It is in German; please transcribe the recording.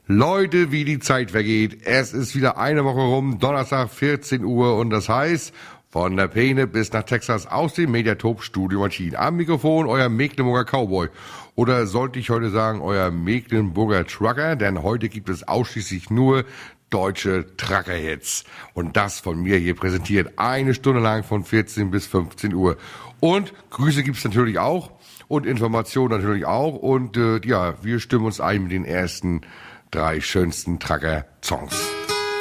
Leute, wie die Zeit vergeht. Es ist wieder eine Woche rum, Donnerstag 14 Uhr und das heißt, von der Peene bis nach Texas aus dem Mediatop Studio Maschinen. Am Mikrofon euer Mecklenburger Cowboy. Oder sollte ich heute sagen, euer Mecklenburger Trucker, denn heute gibt es ausschließlich nur deutsche Trucker-Hits. Und das von mir hier präsentiert. Eine Stunde lang von 14 bis 15 Uhr. Und Grüße gibt's natürlich auch. Und Informationen natürlich auch. Und wir stimmen uns ein mit den ersten 3 schönsten Trucker-Songs.